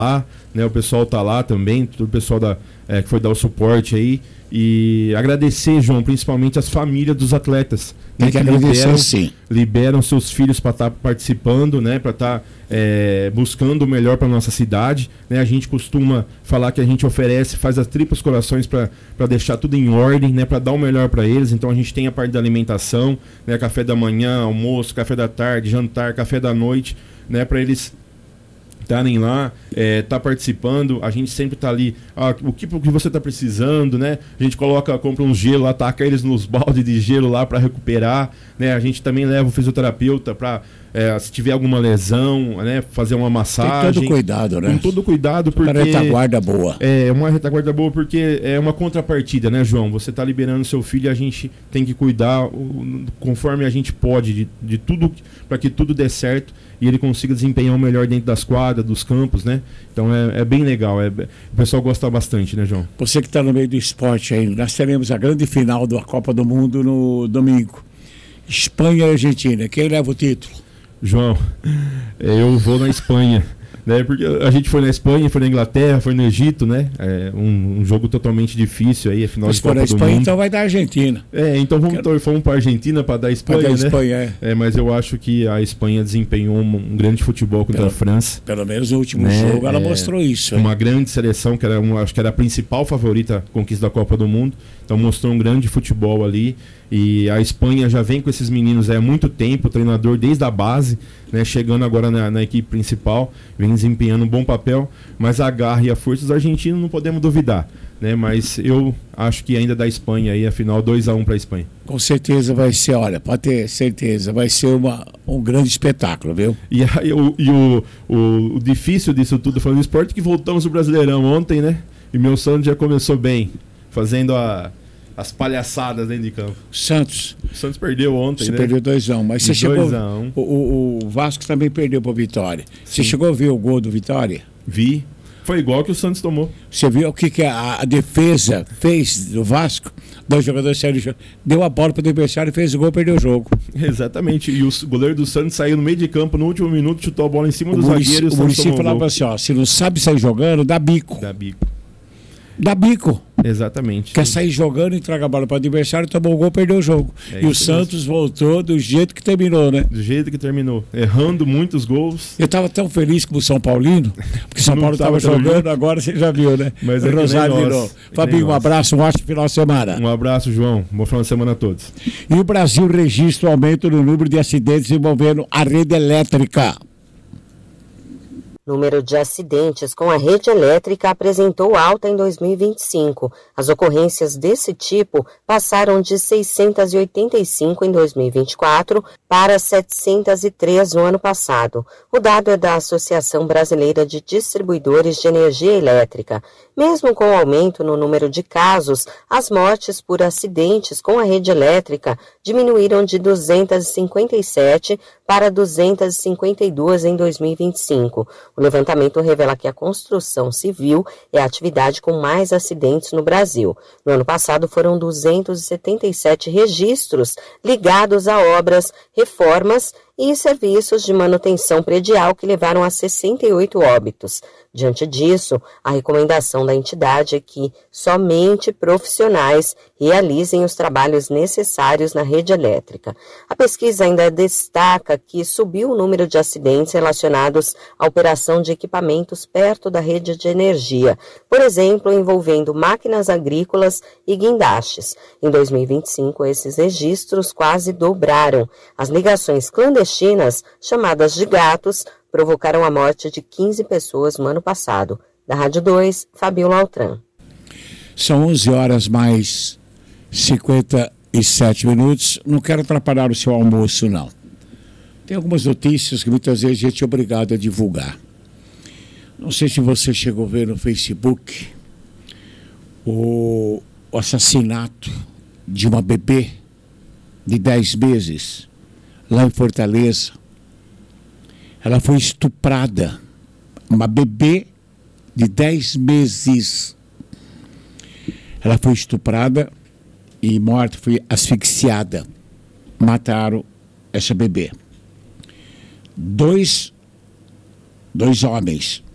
lá, né? O pessoal tá lá também, todo o pessoal que foi dar o suporte aí. E agradecer, João, principalmente as famílias dos atletas, né, que liberam seus filhos para estar participando, né, para estar buscando o melhor para nossa cidade, né? A gente costuma falar que a gente faz as tripas corações para deixar tudo em ordem, né, para dar o melhor para eles. Então a gente tem a parte da alimentação, né, café da manhã, almoço, café da tarde, jantar, café da noite, né, para eles estarem lá, tá participando. A gente sempre tá ali, o que você tá precisando, né? A gente compra um gelo lá, taca eles nos baldes de gelo lá para recuperar, né? A gente também leva o fisioterapeuta para se tiver alguma lesão, né, fazer uma massagem. Tem todo cuidado, né? Com todo cuidado, porque uma retaguarda boa. Uma retaguarda boa, porque é uma contrapartida, né, João? Você tá liberando seu filho e a gente tem que cuidar conforme a gente pode de tudo, para que tudo dê certo e ele consiga desempenhar o melhor dentro das quadras, dos campos, né? Então é bem legal, o pessoal gosta bastante, né, João? Você que está no meio do esporte aí, nós teremos a grande final da Copa do Mundo no domingo. Espanha e Argentina, quem leva o título? João, eu vou na Espanha, né? Porque a gente foi na Espanha, foi na Inglaterra, foi no Egito, né? Um jogo totalmente difícil aí, afinal de Copa do Mundo. Mas for a Espanha, então vai dar a Argentina. Então fomos para a Argentina para dar a Espanha, né? Espanha, mas eu acho que a Espanha desempenhou um grande futebol contra a França. Pelo menos no último jogo ela mostrou isso. Uma grande seleção, que acho que era a principal favorita à conquista da Copa do Mundo. Então mostrou um grande futebol ali. E a Espanha já vem com esses meninos há muito tempo, o treinador desde a base, né, chegando agora na equipe principal, vem desempenhando um bom papel, mas a garra e a força dos argentinos não podemos duvidar, né? Mas eu acho que ainda da Espanha aí, afinal 2-1 para a Espanha. Com certeza vai ser, olha, pode ter certeza, vai ser um grande espetáculo, viu? E o difícil disso tudo, falando do esporte, que voltamos ao Brasileirão ontem, né? E meu Santos já começou bem, fazendo as palhaçadas dentro de campo. O Santos perdeu ontem, você né? perdeu 2-1, mas você chegou. O Vasco também perdeu para o Vitória. Sim. Você chegou a ver o gol do Vitória? Vi. Foi igual que o Santos tomou. Você viu o que a defesa fez do Vasco? Dois jogadores saíram, deu a bola para o adversário, fez o gol e perdeu o jogo. Exatamente. E o goleiro do Santos saiu no meio de campo no último minuto, chutou a bola em cima do zagueiro. O Muricy falava assim: se não sabe sair jogando, dá bico. Dá bico. Exatamente. Quer sair jogando, entrega a bola para o adversário, tomou o gol, perdeu o jogo. E o Santos voltou do jeito que terminou, né? Do jeito que terminou. Errando muitos gols. Eu estava tão feliz com o São Paulino, porque São Paulo estava jogando, agora você já viu, né? Mas o Rosário virou. Fabinho, um abraço, um ótimo final de semana. Um abraço, João. Bom final de semana a todos. E o Brasil registra o aumento no número de acidentes envolvendo a rede elétrica. O número de acidentes com a rede elétrica apresentou alta em 2025. As ocorrências desse tipo passaram de 685 em 2024 para 703 no ano passado. O dado é da Associação Brasileira de Distribuidores de Energia Elétrica. Mesmo com o aumento no número de casos, as mortes por acidentes com a rede elétrica diminuíram de 257 para 252 em 2025. O levantamento revela que a construção civil é a atividade com mais acidentes no Brasil. No ano passado foram 277 registros ligados a obras, reformas e serviços de manutenção predial que levaram a 68 óbitos. Diante disso, a recomendação da entidade é que somente profissionais realizem os trabalhos necessários na rede elétrica. A pesquisa ainda destaca que subiu o número de acidentes relacionados à operação de equipamentos perto da rede de energia, por exemplo, envolvendo máquinas agrícolas e guindastes. Em 2025, esses registros quase dobraram. As ligações clandestinas, chamadas de gatos, provocaram a morte de 15 pessoas no ano passado. Da Rádio 2, Fabiola Altran. São 11 horas mais 57 minutos. Não quero atrapalhar o seu almoço, não. Tem algumas notícias que muitas vezes a gente é obrigado a divulgar. Não sei se você chegou a ver no Facebook o assassinato de uma bebê de 10 meses lá em Fortaleza. Ela foi estuprada, uma bebê de 10 meses. Ela foi estuprada e morta, foi asfixiada. Mataram essa bebê. Dois homens